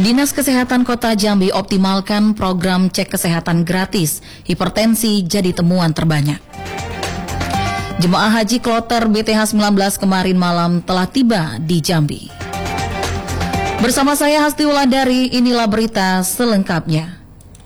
Dinas Kesehatan Kota Jambi optimalkan program cek kesehatan gratis. Hipertensi jadi temuan terbanyak. Jemaah haji kloter BTH 19 kemarin malam telah tiba di Jambi. Bersama saya Hasti Wulandari, inilah berita selengkapnya.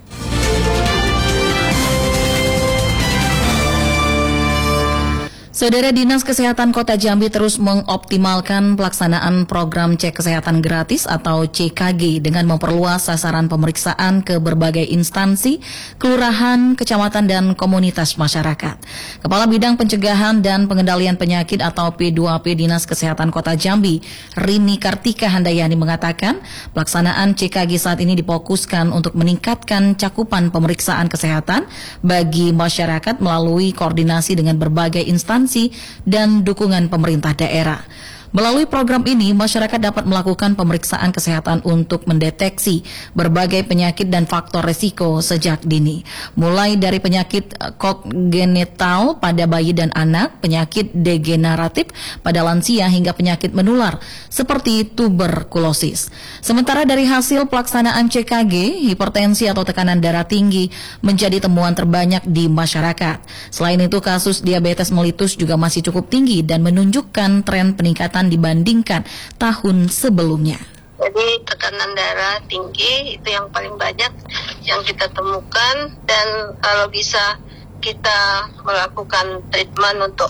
Saudara, Dinas Kesehatan Kota Jambi terus mengoptimalkan pelaksanaan program cek kesehatan gratis atau CKG dengan memperluas sasaran pemeriksaan ke berbagai instansi, kelurahan, kecamatan, dan komunitas masyarakat. Kepala Bidang Pencegahan dan Pengendalian Penyakit atau P2P Dinas Kesehatan Kota Jambi, Rini Kartika Handayani mengatakan, pelaksanaan CKG saat ini difokuskan untuk meningkatkan cakupan pemeriksaan kesehatan bagi masyarakat melalui koordinasi dengan berbagai instansi dan dukungan pemerintah daerah. Melalui program ini, masyarakat dapat melakukan pemeriksaan kesehatan untuk mendeteksi berbagai penyakit dan faktor resiko sejak dini. Mulai dari penyakit kongenital pada bayi dan anak, penyakit degeneratif pada lansia, hingga penyakit menular seperti tuberkulosis. Sementara dari hasil pelaksanaan CKG, hipertensi atau tekanan darah tinggi menjadi temuan terbanyak di masyarakat. Selain itu, kasus diabetes mellitus juga masih cukup tinggi dan menunjukkan tren peningkatan dibandingkan tahun sebelumnya. Jadi tekanan darah tinggi itu yang paling banyak yang kita temukan, dan kalau bisa kita melakukan treatment untuk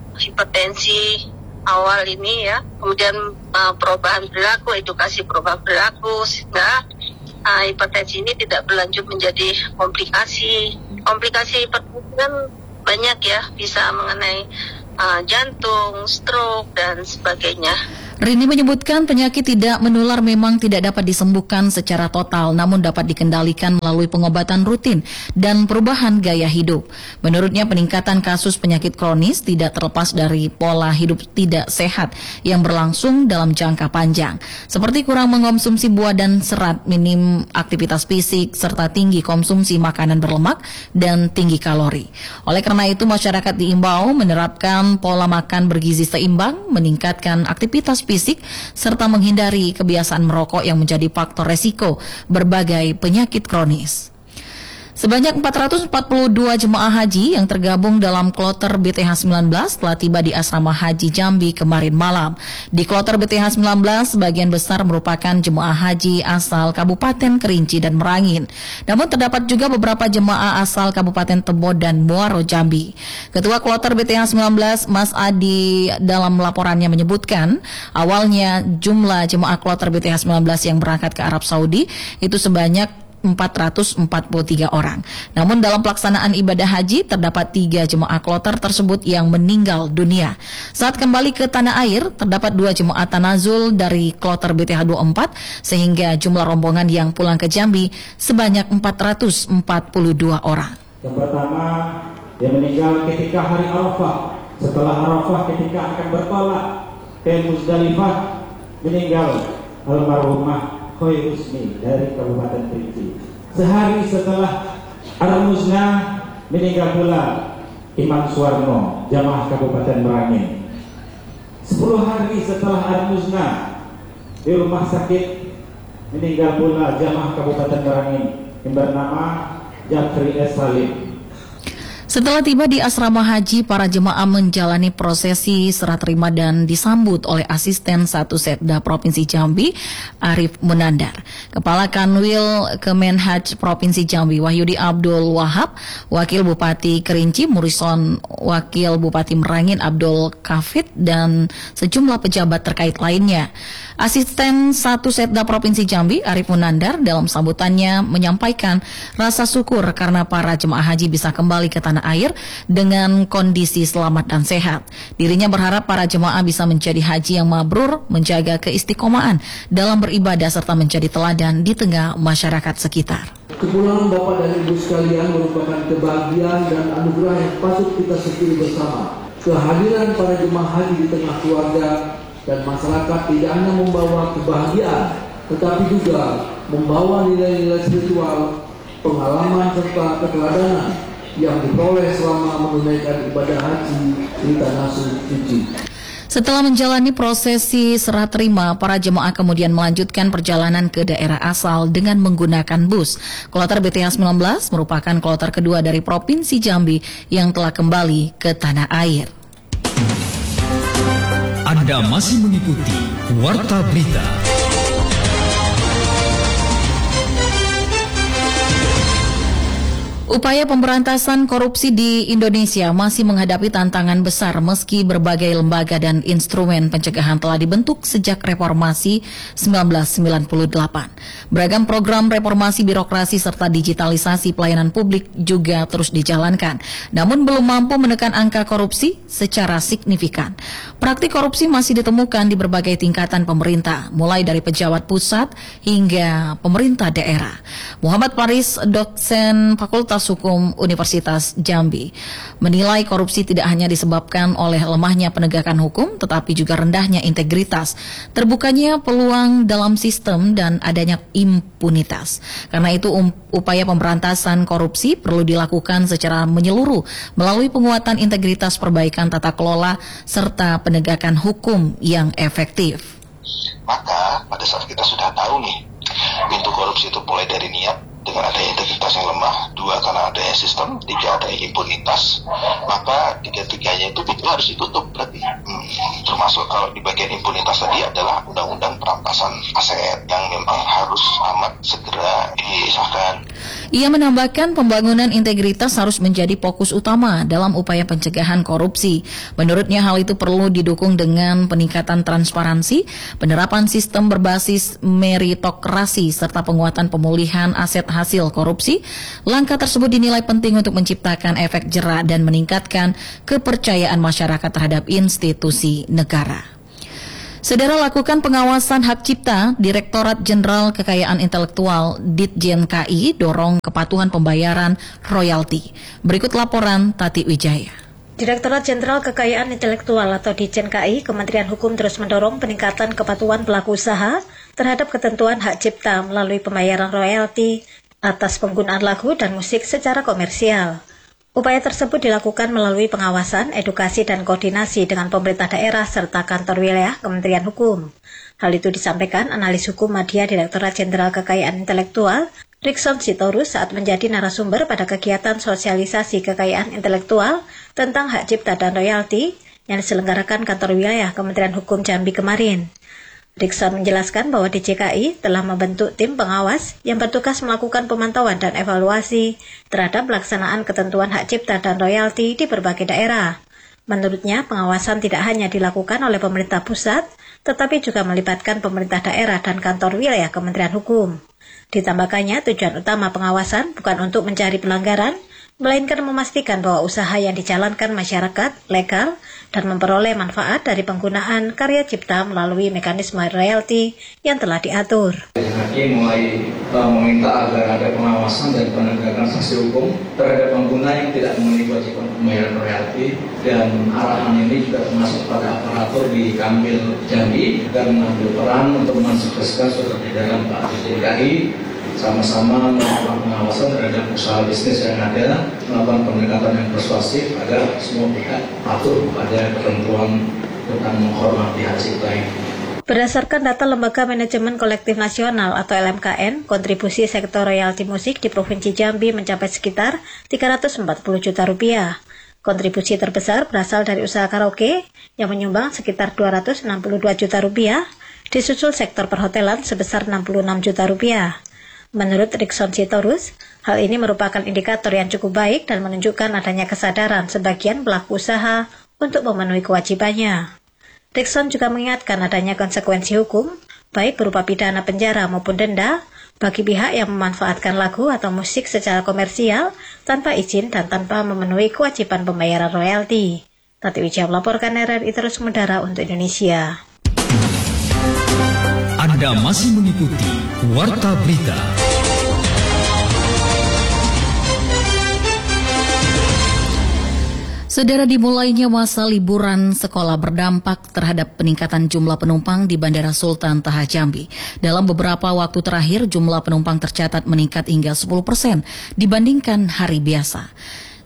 hipertensi awal ini ya, kemudian perubahan perilaku, edukasi perubahan perilaku sehingga hipertensi ini tidak berlanjut menjadi komplikasi. Komplikasi hipertensi kan banyak ya, bisa mengenai jantung, stroke, dan sebagainya. Rini menyebutkan penyakit tidak menular memang tidak dapat disembuhkan secara total, namun dapat dikendalikan melalui pengobatan rutin dan perubahan gaya hidup. Menurutnya, peningkatan kasus penyakit kronis tidak terlepas dari pola hidup tidak sehat yang berlangsung dalam jangka panjang, seperti kurang mengkonsumsi buah dan serat, minim aktivitas fisik, serta tinggi konsumsi makanan berlemak dan tinggi kalori. Oleh karena itu, masyarakat diimbau menerapkan pola makan bergizi seimbang, meningkatkan aktivitas fisik, serta menghindari kebiasaan merokok yang menjadi faktor resiko berbagai penyakit kronis. Sebanyak 442 jemaah haji yang tergabung dalam kloter BTH 19 telah tiba di Asrama Haji Jambi kemarin malam. Di kloter BTH 19, sebagian besar merupakan jemaah haji asal Kabupaten Kerinci dan Merangin. Namun terdapat juga beberapa jemaah asal Kabupaten Tebo dan Muaro Jambi. Ketua kloter BTH 19, Mas Adi, dalam laporannya menyebutkan, awalnya jumlah jemaah kloter BTH 19 yang berangkat ke Arab Saudi itu sebanyak 443 orang. Namun dalam pelaksanaan ibadah haji terdapat 3 jemaah kloter tersebut yang meninggal dunia. Saat kembali ke tanah air terdapat 2 jemaah tanazul dari kloter BTH 24 sehingga jumlah rombongan yang pulang ke Jambi sebanyak 442 orang. Yang pertama, yang meninggal ketika hari Arafah. Setelah Arafah ketika akan bertolak ke Musdalifah, meninggal almarhumah Khoi Husni dari Kabupaten Kerinci. Sehari setelah Ar-Muzna, meninggal pula Imam Suwarno, jamaah Kabupaten Merangin. 10 hari setelah Ar-Muzna, di rumah sakit meninggal pula jamaah Kabupaten Merangin yang bernama Jafri S. Salim. Setelah tiba di asrama haji, para jemaah menjalani prosesi serah terima dan disambut oleh asisten 1 Setda Provinsi Jambi, Arif Munandar. Kepala Kanwil Kemenhaj Provinsi Jambi, Wahyudi Abdul Wahab, Wakil Bupati Kerinci, Murison, Wakil Bupati Merangin, Abdul Kafid, dan sejumlah pejabat terkait lainnya. Asisten 1 Setda Provinsi Jambi, Arif Munandar, dalam sambutannya menyampaikan rasa syukur karena para jemaah haji bisa kembali ke tanah air dengan kondisi selamat dan sehat. Dirinya berharap para jemaah bisa menjadi haji yang mabrur, menjaga keistiqomahan dalam beribadah serta menjadi teladan di tengah masyarakat sekitar. Kepulangan Bapak dan Ibu sekalian merupakan kebahagiaan dan anugerah yang patut kita syukuri bersama. Kehadiran para jemaah haji di tengah keluarga dan masyarakat tidak hanya membawa kebahagiaan, tetapi juga membawa nilai-nilai spiritual, pengalaman serta keteladanan yang diperoleh selama menunaikan ibadah haji di tanah suci. Setelah menjalani prosesi serah terima, para jemaah kemudian melanjutkan perjalanan ke daerah asal dengan menggunakan bus. Kloter BTH 19 merupakan kloter kedua dari Provinsi Jambi yang telah kembali ke tanah air. Anda masih mengikuti Warta Berita. Upaya pemberantasan korupsi di Indonesia masih menghadapi tantangan besar meski berbagai lembaga dan instrumen pencegahan telah dibentuk sejak reformasi 1998. Beragam program reformasi birokrasi serta digitalisasi pelayanan publik juga terus dijalankan, namun belum mampu menekan angka korupsi secara signifikan. Praktik korupsi masih ditemukan di berbagai tingkatan pemerintah, mulai dari pejabat pusat hingga pemerintah daerah. Muhammad Faris, dosen Fakultas Hukum Universitas Jambi, menilai korupsi tidak hanya disebabkan oleh lemahnya penegakan hukum, tetapi juga rendahnya integritas, terbukanya peluang dalam sistem, dan adanya impunitas. Karena itu upaya pemberantasan korupsi perlu dilakukan secara menyeluruh melalui penguatan integritas, perbaikan tata kelola, serta penegakan hukum yang efektif. Maka pada saat kita sudah tahu nih, pintu korupsi itu mulai dari niat dengan adanya integritas yang lemah, 2 karena adanya sistem, 3 adanya impunitas, maka tiga-tiganya itu pintu harus ditutup berarti. Termasuk kalau di bagian impunitas tadi adalah undang-undang perampasan aset yang memang harus amat segera disahkan. Ia menambahkan pembangunan integritas harus menjadi fokus utama dalam upaya pencegahan korupsi. Menurutnya hal itu perlu didukung dengan peningkatan transparansi, penerapan sistem berbasis meritokrasi, serta penguatan pemulihan aset hasil korupsi. Langkah tersebut dinilai penting untuk menciptakan efek jera dan meningkatkan kepercayaan masyarakat terhadap institusi negara. Saudara, lakukan pengawasan hak cipta. Direktorat Jenderal Kekayaan Intelektual Ditjen KI dorong kepatuhan pembayaran royalti. Berikut laporan Tati Wijaya. Direktorat Jenderal Kekayaan Intelektual atau Ditjen KI, Kementerian Hukum terus mendorong peningkatan kepatuhan pelaku usaha terhadap ketentuan hak cipta melalui pembayaran royalti atas penggunaan lagu dan musik secara komersial. Upaya tersebut dilakukan melalui pengawasan, edukasi, dan koordinasi dengan pemerintah daerah serta kantor wilayah Kementerian Hukum. Hal itu disampaikan analis hukum media Direktorat Jenderal Kekayaan Intelektual, Rickson Sitorus, saat menjadi narasumber pada kegiatan sosialisasi kekayaan intelektual tentang hak cipta dan royalti yang diselenggarakan kantor wilayah Kementerian Hukum Jambi kemarin. Rickson menjelaskan bahwa DJKI telah membentuk tim pengawas yang bertugas melakukan pemantauan dan evaluasi terhadap pelaksanaan ketentuan hak cipta dan royalti di berbagai daerah. Menurutnya, pengawasan tidak hanya dilakukan oleh pemerintah pusat, tetapi juga melibatkan pemerintah daerah dan kantor wilayah Kementerian Hukum. Ditambahkannya, tujuan utama pengawasan bukan untuk mencari pelanggaran, melainkan memastikan bahwa usaha yang dijalankan masyarakat legal dan memperoleh manfaat dari penggunaan karya cipta melalui mekanisme royalti yang telah diatur. DJKI mulai meminta agar ada pengawasan dan penegakan sanksi hukum terhadap pengguna yang tidak memenuhi kewajiban pembayaran royalti, dan arahan ini juga termasuk pada aparatur di Kanwil Jambi dan mengambil peran untuk mensukseskan surat edaran Pak DJKI sama-sama melakukan pengawasan terhadap usaha bisnis yang ada, melakukan pendekatan yang persuasif agar semua pihak patuh pada ketentuan tentang menghormati hak cipta ini. Berdasarkan data Lembaga Manajemen Kolektif Nasional atau LMKN, kontribusi sektor royalti musik di Provinsi Jambi mencapai sekitar 340 juta rupiah. Kontribusi terbesar berasal dari usaha karaoke yang menyumbang sekitar 262 juta rupiah, disusul sektor perhotelan sebesar 66 juta rupiah. Menurut Rickson Sitorus, hal ini merupakan indikator yang cukup baik dan menunjukkan adanya kesadaran sebagian pelaku usaha untuk memenuhi kewajibannya. Rickson juga mengingatkan adanya konsekuensi hukum, baik berupa pidana penjara maupun denda, bagi pihak yang memanfaatkan lagu atau musik secara komersial tanpa izin dan tanpa memenuhi kewajiban pembayaran royalti. Tati Wijaya melaporkan RRI Terus Mendara untuk Indonesia. Anda masih mengikuti Warta Berita. Saudara, dimulainya masa liburan sekolah berdampak terhadap peningkatan jumlah penumpang di Bandara Sultan Taha Jambi. Dalam beberapa waktu terakhir, jumlah penumpang tercatat meningkat hingga 10% dibandingkan hari biasa.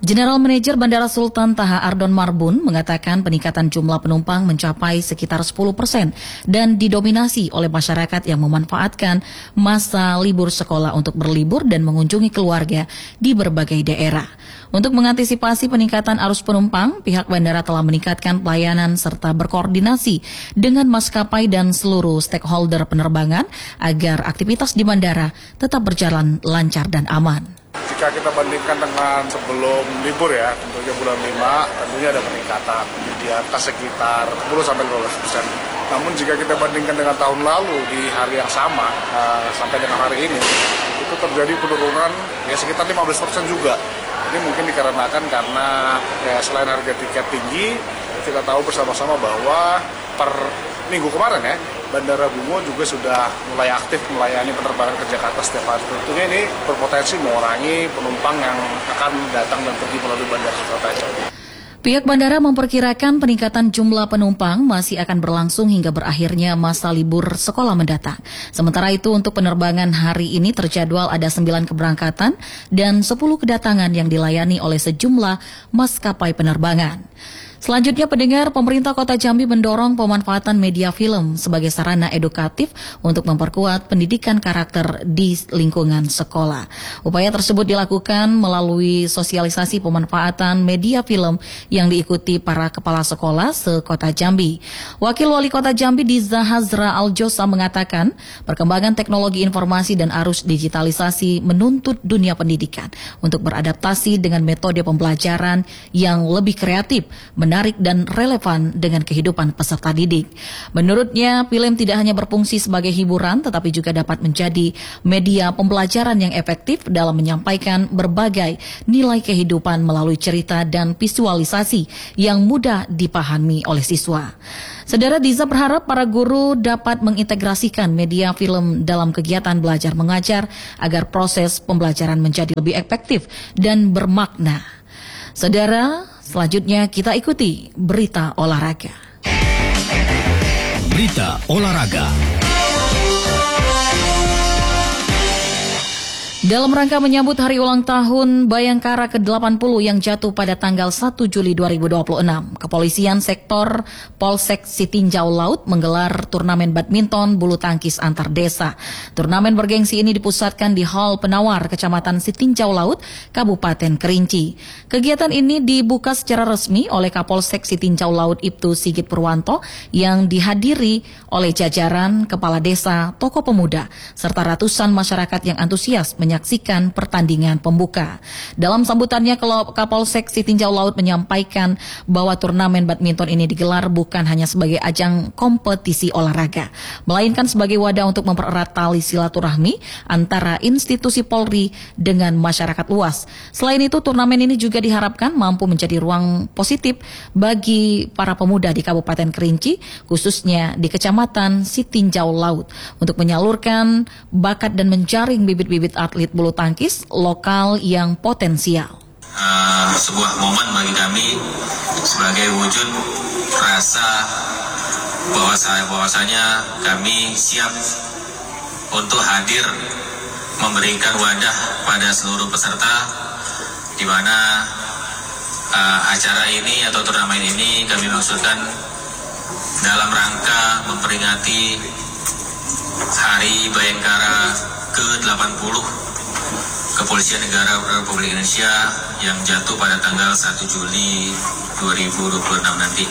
General Manager Bandara Sultan Taha Ardon Marbun mengatakan peningkatan jumlah penumpang mencapai sekitar 10% dan didominasi oleh masyarakat yang memanfaatkan masa libur sekolah untuk berlibur dan mengunjungi keluarga di berbagai daerah. Untuk mengantisipasi peningkatan arus penumpang, pihak bandara telah meningkatkan pelayanan serta berkoordinasi dengan maskapai dan seluruh stakeholder penerbangan agar aktivitas di bandara tetap berjalan lancar dan aman. Jika kita bandingkan dengan sebelum libur ya, tentunya bulan 5, tentunya ada peningkatan di atas sekitar 10-12%. Namun jika kita bandingkan dengan tahun lalu di hari yang sama, sampai dengan hari ini, itu terjadi penurunan ya sekitar 15% juga. Ini mungkin dikarenakan karena ya, selain harga tiket tinggi, kita tahu bersama-sama bahwa per minggu kemarin ya, Bandara Bungo juga sudah mulai aktif melayani penerbangan ke Jakarta setiap hari. Tentunya ini berpotensi mengurangi penumpang yang akan datang dan pergi melalui Bandara Sultan. Pihak bandara memperkirakan peningkatan jumlah penumpang masih akan berlangsung hingga berakhirnya masa libur sekolah mendatang. Sementara itu untuk penerbangan hari ini terjadwal ada 9 keberangkatan dan 10 kedatangan yang dilayani oleh sejumlah maskapai penerbangan. Selanjutnya pendengar, pemerintah Kota Jambi mendorong pemanfaatan media film sebagai sarana edukatif untuk memperkuat pendidikan karakter di lingkungan sekolah. Upaya tersebut dilakukan melalui sosialisasi pemanfaatan media film yang diikuti para kepala sekolah se-Kota Jambi. Wakil Wali Kota Jambi Diza Hazra Aljosa mengatakan, perkembangan teknologi informasi dan arus digitalisasi menuntut dunia pendidikan untuk beradaptasi dengan metode pembelajaran yang lebih kreatif, menarik dan relevan dengan kehidupan peserta didik. Menurutnya, film tidak hanya berfungsi sebagai hiburan, tetapi juga dapat menjadi media pembelajaran yang efektif dalam menyampaikan berbagai nilai kehidupan melalui cerita dan visualisasi yang mudah dipahami oleh siswa. Saudara, Diza berharap para guru dapat mengintegrasikan media film dalam kegiatan belajar mengajar agar proses pembelajaran menjadi lebih efektif dan bermakna. Saudara, selanjutnya kita ikuti berita olahraga. Berita olahraga. Dalam rangka menyambut hari ulang tahun Bayangkara ke-80 yang jatuh pada tanggal 1 Juli 2026, Kepolisian Sektor Polsek Sitinjau Laut menggelar turnamen badminton bulu tangkis antar desa. Turnamen bergengsi ini dipusatkan di Hall Penawar, Kecamatan Sitinjau Laut, Kabupaten Kerinci. Kegiatan ini dibuka secara resmi oleh Kapolsek Sitinjau Laut Ibtu Sigit Purwanto yang dihadiri oleh jajaran kepala desa, tokoh pemuda, serta ratusan masyarakat yang antusias menyaksikan pertandingan pembuka. Dalam sambutannya, Kapolsek Sitinjau Laut menyampaikan bahwa turnamen badminton ini digelar bukan hanya sebagai ajang kompetisi olahraga, melainkan sebagai wadah untuk mempererat tali silaturahmi antara institusi Polri dengan masyarakat luas. Selain itu, turnamen ini juga diharapkan mampu menjadi ruang positif bagi para pemuda di Kabupaten Kerinci, khususnya di Kecamatan Sitinjau Laut, untuk menyalurkan bakat dan menjaring bibit-bibit atlet bulu tangkis lokal yang potensial. Sebuah momen bagi kami sebagai wujud rasa bahwasanya kami siap untuk hadir memberikan wadah pada seluruh peserta, di mana acara ini atau turnamen ini kami maksudkan dalam rangka memperingati Hari Bayangkara ke-80 Kepolisian Negara Republik Indonesia yang jatuh pada tanggal 1 Juli 2026 nanti.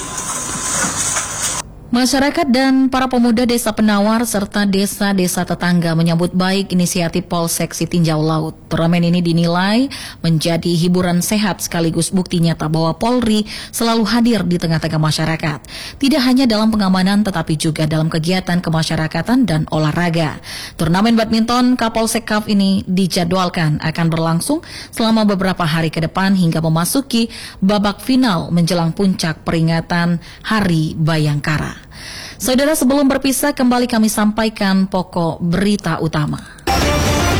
Masyarakat dan para pemuda Desa Penawar serta desa-desa tetangga menyambut baik inisiatif Polsek Sitinjau Laut. Turnamen ini dinilai menjadi hiburan sehat sekaligus bukti nyata bahwa Polri selalu hadir di tengah-tengah masyarakat. Tidak hanya dalam pengamanan tetapi juga dalam kegiatan kemasyarakatan dan olahraga. Turnamen badminton Kapolsek Cup ini dijadwalkan akan berlangsung selama beberapa hari ke depan hingga memasuki babak final menjelang puncak peringatan Hari Bayangkara. Saudara, sebelum berpisah kembali kami sampaikan pokok berita utama.